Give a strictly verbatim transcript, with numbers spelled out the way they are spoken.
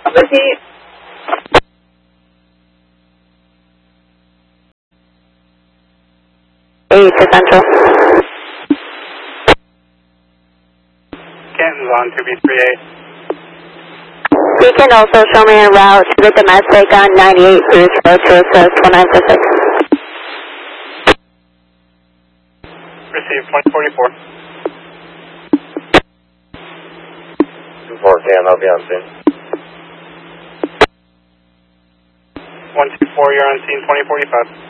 Receive. eight to Central. Canton's on two B three eight. We can also show me a route to the domestic on ninety-eight Bruce Road to assist one nine four six. Receive twenty forty-four. two four, Cam, I'll be on scene. one two four, you're on scene twenty forty-five.